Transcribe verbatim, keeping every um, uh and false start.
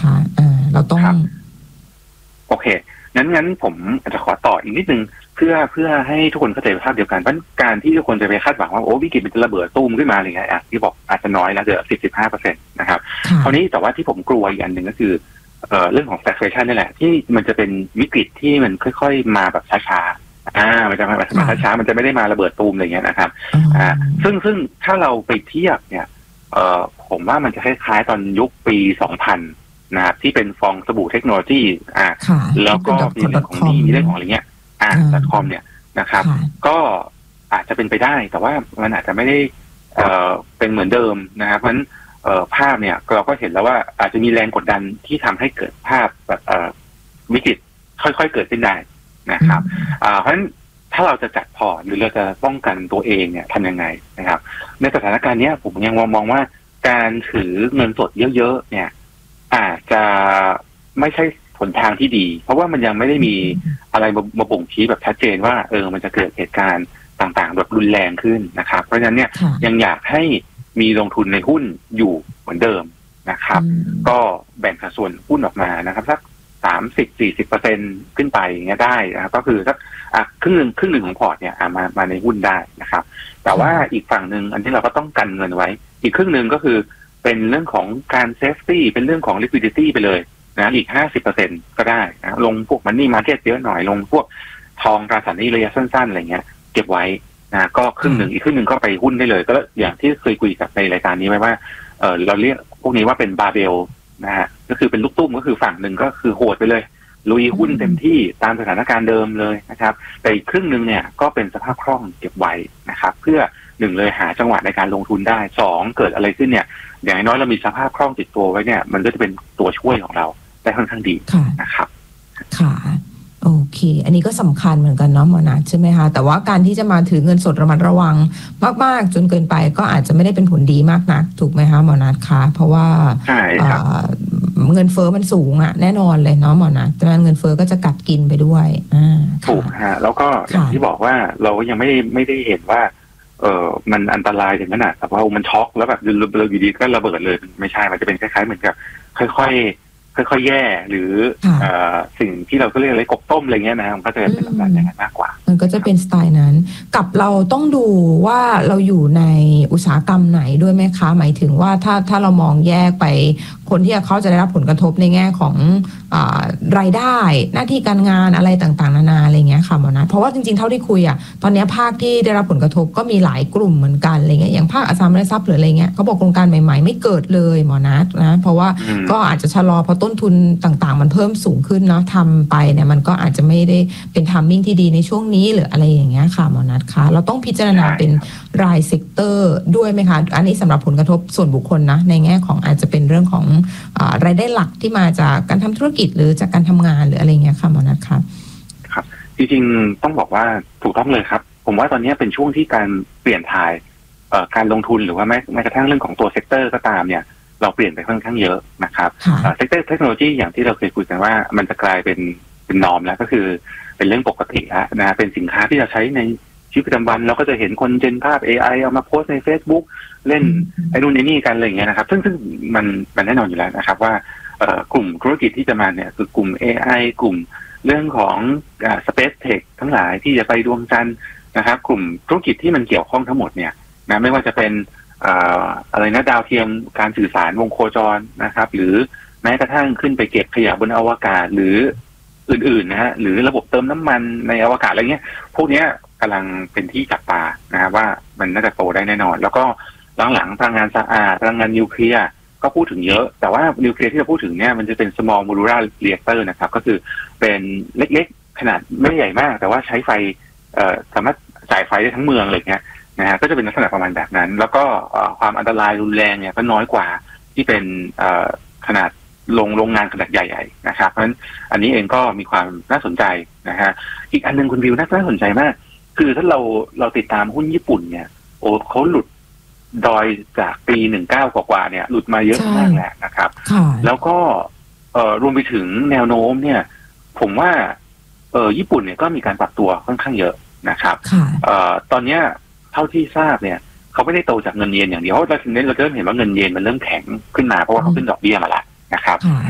คะอ่าเราต้องโอเคงั้นงั้นผมอาจจะขอต่ออีกนิดนึงเพื่อเพื่อให้ทุกคนเข้าใจภาพเดียวกันเพราะการที่ทุกคนจะไปคาดหวังว่าโอ้วิกฤตมันจะระเบิดตูมขึ้นมาอะไรเงี้ยอ่ะที่บอกอาจจะน้อยแล้วเดือสิบสิบห้าเปอร์เซ็นต์นะครับคราวนี้แต่ว่าที่ผมกลัวอีกอันหนึ่งก็คือเอ่อเรื่องของ stagflation นี่แหละที่มันจะเป็นวิกฤตที่มันค่อยๆมาแบบช้าๆอ่ามันจะมาแบบช้าๆมันจะไม่ได้มาระเบิดตูมอะไรเงี้ยนะครับอ่าซึ่งซึ่งถ้าเราไปเทียบเนี่ยเอ่อผมว่ามันจะคล้ายๆตอนยุคปีสองพันนะครับที่เป็นฟองสบู่เทคโนโลยีอ่าแล้วก็มีเรื่องของดีเรื่องของอะไรเงี้ยอ่า .com เนี่ยนะครับก็อาจจะเป็นไปได้แต่ว่ามันอาจจะไม่ได้เอ่อเป็นเหมือนเดิมนะครับเพราะฉะนั้นเอ่อภาพเนี่ยเราก็เห็นแล้วว่าอาจจะมีแรงกดดันที่ทำให้เกิดภาพแบบเอ่อวิกฤตค่อยๆเกิดขึ้นได้นะครับอ่าเพราะฉะนั้นถ้าเราจะจัดพอร์ตหรือเราจะป้องกันตัวเองเนี่ยทำยังไงนะครับในสถานการณ์นี้ผมยังมองว่าการถือเงินสดเยอะๆเนี่ยอาจจะไม่ใช่หนทางที่ดีเพราะว่ามันยังไม่ได้มีอะไรมาบ่งชี้แบบชัดเจนว่าเออมันจะเกิดเหตุการณ์ต่างๆแบบรุนแรงขึ้นนะครับเพราะฉะนั้นเนี่ยยังอยากให้มีลงทุนในหุ้นอยู่เหมือนเดิมนะครับก็แบ่งสัดส่วนหุ้นออกมานะครับสักสามสิบสี่สิบเปอร์เซ็นต์ขึ้นไปอย่างเงี้ยได้นะครับก็คือสักอ่ะครึ่งหนึ่งครึ่งหนึ่งของพอร์ตเนี่ยอ่ะมามาในหุ้นได้นะครับแต่ว่าอีกฝั่งหนึ่งอันที่เราก็ต้องกันเงินไว้อีกครึ่งหนึ่งก็คือเป็นเรื่องของการเซฟตี้เป็นเรื่องของ liquidity ไปเลยนะอีก ห้าสิบเปอร์เซ็นต์ ก็ได้นะลงพวกมันนี่มาร์เก็ตเยอะหน่อยลงพวกทองตราสารหนี้ระยะสั้นๆอะไรเงี้ยเก็บไว้นะก็ครึ่งหนึ่งอีกครึ่งหนึ่งก็ไปหุ้นได้เลยก็อย่างที่เคยคุยกับในรายการนี้ไว้ว่าเออเราเรียกพวกนี้ว่าเป็นบาร์เบลนะฮะก็คือเป็นลูกตุ้มก็คือฝั่งหนึ่งก็คือโหดไปเลยลุยหุ้นเต็มที่ตามสถานการณ์เดิมเลยนะครับแต่อีกครึ่งหนึ่งเนี่ยก็เป็นสภาพคล่องเก็บไว้นะครับเพื่อหนึ่งเลยหาจังหวะในการลงทุนได้สองเกิดอะไรขึ้นเนี่ยอย่างน้อยเรามีสภาพคล่องติดตัวไว้เนี่ยมันก็จะเป็นตัวช่วยของเราได้ค่อนข้างดีนะครับค่ะโอเคอันนี้ก็สำคัญเหมือนกันเนาะหมอนัทใช่ไหมคะแต่ว่าการที่จะมาถือเงินสดระมัดระวังมากๆจนเกินไปก็อาจจะไม่ได้เป็นผลดีมากนักถูกไหมคะหมอนัทคะเพราะว่าเงินเฟ้อมันสูงอะแน่นอนเลยเนาะหมอนัทแต่เงินเฟ้อก็จะกัดกินไปด้วยอ่าถูกฮะแล้วก็อย่างที่บอกว่าเรายังไม่ได้ไม่ได้เห็นว่าเออมันอันตรายถึงขนาดแบบว่ามันช็อกแล้วแบบเราอยู่ดีก็ระเบิดเลยไม่ใช่มันจะเป็นคล้ายๆเหมือนกับค่อยๆค่อยๆแย่หรือสิ่งที่เราก็เรียกอะไรกบต้มอะไรเงี้ยนะมันก็จะเป็นลักษณะอย่างนั้นมากกว่ามันก็จะเป็นสไตล์นั้นกับเราต้องดูว่าเราอยู่ในอุตสาหกรรมไหนด้วยไหมคะหมายถึงว่าถ้าถ้าเรามองแยกไปคนที่เขาจะได้รับผลกระทบในแง่ของอ่ารายได้หน้าที่การงานอะไรต่างๆนานาอะไรเงี้ยค่ะหมอนัทเพราะว่าจริงๆเท่าที่คุยอ่ะตอนนี้ภาคที่ได้รับผลกระทบก็มีหลายกลุ่มเหมือนกันอะไรเงี้ยอย่างภาคอสังหาริมทรัพย์หรืออะไรเงี้ยเขาบอกโครงการใหม่ๆไม่เกิดเลยหมอนัทนะเพราะว่าก็อาจจะชะลอเพราะต้นทุนต่างๆมันเพิ่มสูงขึ้นเนาะทำไปเนี่ยมันก็อาจจะไม่ได้เป็นทัมมิ่งที่ดีในช่วงนี้หรืออะไรอย่างเงี้ยค่ะหมอนัทคะเราต้องพิจารณาเป็นรายเซกเตอร์ด้วยไหมคะอันนี้สำหรับผลกระทบส่วนบุคคลนะในแง่ของอาจจะเป็นเรื่องของรายได้หลักที่มาจากการทำธุรกิจหรือจากการทำงานหรืออะไรเงี้ยค่ะหมอนัทครับครับจริงๆต้องบอกว่าถูกต้องเลยครับผมว่าตอนนี้เป็นช่วงที่การเปลี่ยนถ่ายการลงทุนหรือว่าแม้แม้กระทั่งเรื่องของตัวเซกเตอร์ก็ตามเนี่ยเราเปลี่ยนไปค่อนข้างเยอะนะครับเซกเตอร์เทคโนโลยีอย่างที่เราเคยคุยกันว่ามันจะกลายเป็นเป็นนอมแล้วก็คือเป็นเรื่องปกติแล้วนะเป็นสินค้าที่จะใช้ในชีวิตประจำวันเราก็จะเห็นคนเจนภาพ เอ ไอ เอามาโพสใน Facebook เล่นไอ้นู่นไอ้นี่กันอะไรอย่างเงี้ยนะครับซึ่งซึ่งมันมันแน่นอนอยู่แล้วนะครับว่ากลุ่มธุรกิจที่จะมาเนี่ยคือกลุ่ม เอ ไอ กลุ่มเรื่องของอ่า Space Tech ทั้งหลายที่จะไปดวงจันทร์นะครับกลุ่มธุรกิจที่มันเกี่ยวข้องทั้งหมดเนี่ยนะไม่ว่าจะเป็นอ่าอะไรนะดาวเทียมการสื่อสารวงโคจรนะครับหรือแม้กระทั่งขึ้นไปเก็บขยะบนอวกาศหรืออื่นๆนะฮะหรือระบบเติมน้ำมันในอวกาศอะไรเงี้ยพวกนี้กำลังเป็นที่จับตานะว่ามันน่าจะโตได้แน่นอนแล้วก็หลังๆพลังงานสะอาดพลังงานนิวเคลียร์ก็พูดถึงเยอะแต่ว่านิวเคลียร์ที่เราพูดถึงเนี่ยมันจะเป็น small modular reactor นะครับก็คือเป็นเล็กๆขนาดไม่ใหญ่มากแต่ว่าใช้ไฟเอ่อสามารถจ่ายไฟได้ทั้งเมืองเลยเนี่ยนะฮะก็จะเป็นลักษณะประมาณแบบนั้นแล้วก็ความอันตรายรุนแรงเนี่ยก็น้อยกว่าที่เป็นเอ่อขนาดโรงโรงงานขนาดใหญ่ๆนะครับเพราะฉะนั้นอันนี้เองก็มีความน่าสนใจนะฮะอีกอันนึงคุณวิวน่าสนใจมากคือถ้าเราเราติดตามหุ้นญี่ปุ่นเนี่ยโอ้เขาหลุดดอยจากปีหนึ่งเก้ากว่าๆเนี่ยหลุดมาเยอะมากแหละนะครับแล้วก็เอ่อรวมไปถึงแนวโน้มเนี่ยผมว่าเอ่อญี่ปุ่นเนี่ยก็มีการปรับตัวค่อนข้างเยอะนะครับเอ่อตอนเนี้ยเท่าที่ทราบเนี่ยเขาไม่ได้โตจากเงินเยนอย่างเดียวเพราะเราเน้นเราเริ่มเห็นว่าเงินเยนมันเริ่มแข็งขึ้นมาเพราะว่าเขาขึ้นดอกเบี้ยมาแล้วนะครับ